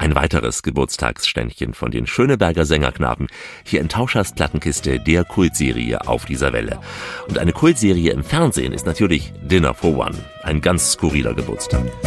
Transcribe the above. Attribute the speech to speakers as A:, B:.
A: Ein weiteres Geburtstagsständchen von den Schöneberger Sängerknaben. Hier in Tauschers Plattenkiste, der Kultserie auf dieser Welle. Und eine Kultserie im Fernsehen ist natürlich Dinner for One. Ein ganz skurriler Geburtstag.